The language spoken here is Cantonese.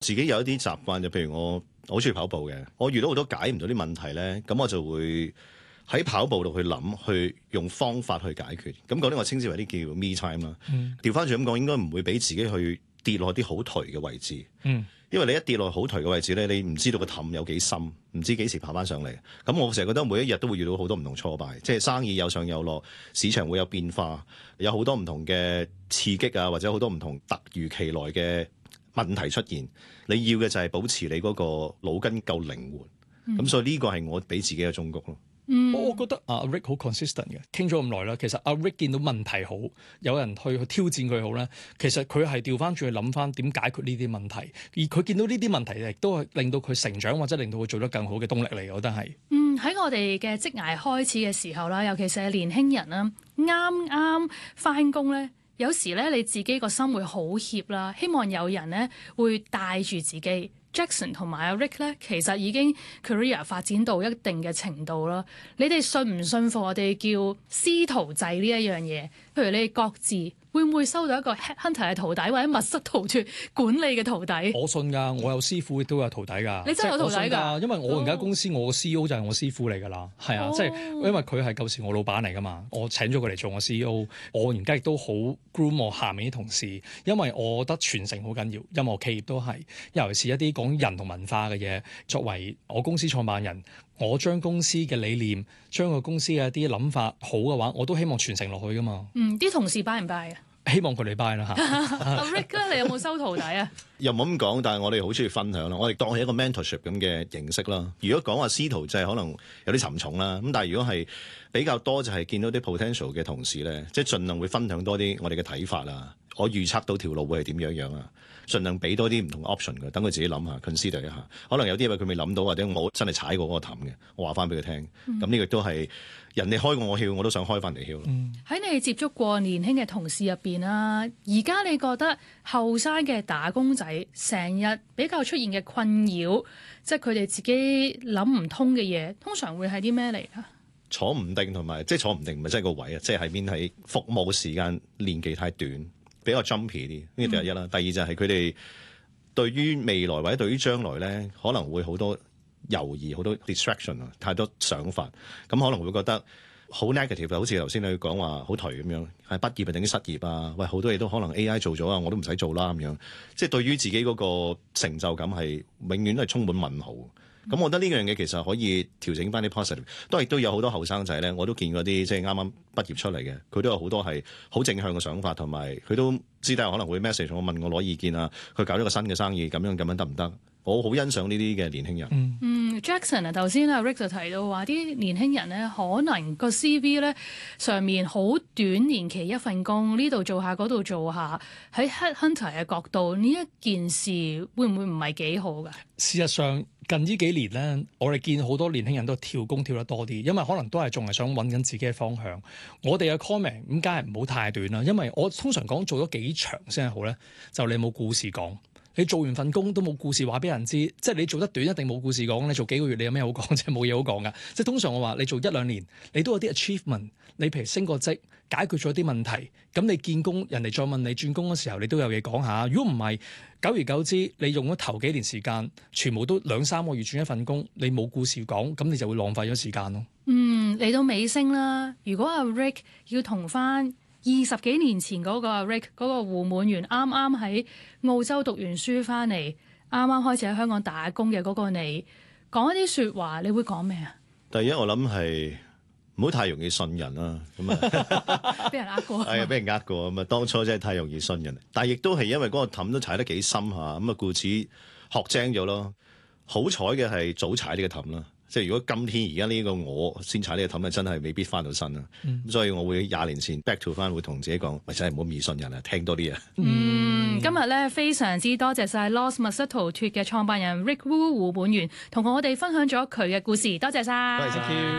自己有一啲習慣，就譬如我好中意跑步嘅，我遇到好多解唔到啲問題咧，咁我就會喺跑步度去諗，去用方法去解決。咁嗰啲我稱之為啲叫 me time 啦。調翻轉咁講，應該唔會俾自己去跌落啲好頹嘅位置。因為你一跌落好頹嘅位置咧，你唔知道個氹有幾深，唔知幾時爬翻上嚟。咁我成日覺得每一日都會遇到好多唔同挫敗，即係生意有上有落，市場會有變化，有好多唔同嘅刺激啊，或者好多唔同突如其來嘅問題出現。你要嘅就係保持你嗰個腦筋夠靈活。咁所以呢個係我俾自己嘅忠告咯。 我覺得阿 Rick 好 consistent 嘅，傾咗咁耐啦。其實阿 Rick 見到問題好，有人去挑戰佢好咧，其實佢係調翻轉去諗翻點解決呢啲問題，而佢見到呢啲問題亦都係令到佢成長或者令到佢做得更好嘅動力嚟，我覺得係。 喺我哋嘅職涯開始嘅時候啦，尤其是係年輕人啦，啱啱翻工咧，有時咧你自己個心會好怯啦，希望有人咧會帶住自己。Jackson 同埋阿 Rick 咧，其實已經 career 發展到一定嘅程度啦。你哋信唔信服我哋叫師徒制呢一樣嘢？譬如你哋各自會唔會收到一個 headhunter 嘅徒弟，或者密室逃脫管理嘅徒弟？ 我信㗎，我有師傅亦都有徒弟㗎。 你真係有徒弟㗎？ 因為我而家公司我個 CEO 就係我師傅嚟㗎啦。係啊，即係因為佢係舊時我老闆嚟㗎嘛，我請咗佢嚟做我 CEO。我而家亦都好 groom 我下面啲同事，因為我覺得傳承好緊要。任何企業都係，尤其是一啲講人同文化嘅嘢。作為我公司創辦人，我將公司嘅理念、將個公司嘅一啲諗法好嘅話，我都希望傳承落去㗎嘛。 啲同事 buy 唔 buy 啊？ 希望佢哋 buy 啦嚇。 阿 Rick 你有冇收徒弟啊？ 又冇咁講，但係我哋好中意分享啦。我哋當係一個 mentorship 咁嘅形式啦。如果講話師徒制，可能有啲沉重啦。咁但係如果係比較多，就係見到啲 potential 嘅同事咧，即係盡量會分享多啲我哋嘅睇法啦。我預測到條路會係點樣啊？盡量俾多啲唔同 option 嘅，等佢自己諗下 consider 一下。可能有啲嘢佢未諗到，或者我真係踩過嗰個氹嘅，我話翻俾佢聽。咁呢個都係人哋開過我竅，我都想開翻嚟竅。 喺你接觸過年輕嘅同事入邊啦，而家你覺得後生嘅打工仔成日比較出現嘅困擾，即係佢哋自己諗唔通嘅嘢，通常會係啲咩嚟啊？ 坐唔定同埋即係坐唔定，唔係真係個位啊，即係喺邊喺服務時間年期太短。比較 jumpy 啲，呢個第一啦。第二就係佢哋對於未來或者對於將來咧，可能會好多猶豫，好多 distraction 啊，太多想法，咁可能會覺得好 negative，好似頭先你講話好頹咁樣，係畢業就等於失業啊，喂，好多嘢都可能 AI 做咗啊，我都唔使做啦咁樣，即係對於自己嗰個成就感係永遠都係充滿問號。咁我覺得呢樣嘢其實可以調整翻啲 positive， 亦都有好多後生仔咧，我都見過啲即係啱啱畢業出嚟嘅，佢都有好多係好正向嘅想法，同埋佢都知道可能會 message 我問我攞意見啊，佢搞咗個新嘅生意，咁樣得唔得？我好欣賞呢啲嘅年輕人。 Jackson 啊，頭先阿 Rick 就提到話啲年輕人咧，可能個 CV 咧上面好短年期一份工，呢度做下嗰度做下，喺 headhunter 嘅角度，呢一件事會唔會唔係幾好㗎？ 事實上近呢幾年咧，我哋見好多年輕人都跳工跳得多啲，因為可能都係仲係想揾緊自己嘅方向。我哋嘅 comment 咁梗係唔好太短啦，因為我通常講做咗幾長先係好咧，就你冇故事講。你做完份工都冇故事話俾人知，即係你做得短一定冇故事講。你做幾個月你有咩好講？即係冇嘢好講噶。即係通常我話你做1-2年，你都有啲 achievement。你譬如升個職，解決咗啲問題，咁你見工，人哋再問你轉工嘅時候，你都有嘢講下。如果唔係，久而久之，你用咗頭幾年時間，全部都2-3個月轉一份工，你冇故事講，咁你就會浪費咗時間咯。 嚟到尾聲啦，如果阿 Rick 要同翻20幾年前嗰個 Rick 嗰個胡滿元啱啱喺澳洲讀完書翻嚟，啱啱開始喺香港打工嘅嗰個你，講一啲説話，你會講咩啊？ 第一我諗係唔好太容易信人啦，咁啊俾人呃過， 係啊，俾人呃過咁啊，當初真係太容易信人，但係亦都係因為嗰個氹都踩得幾深嚇，咁啊故此學精咗咯。好彩嘅係早踩呢個氹啦。即係如果今天而家呢個我先踩呢個氹，真係未必翻到身啦。所以我會20年前 back to 翻，會同自己講，喂，真係唔好迷信人啊，聽多啲啊。 今日咧非常之多謝晒 Lost 密室逃脫嘅創辦人 Rick Woo 胡滿元，同我哋分享咗佢嘅故事，多謝晒。 Thank you。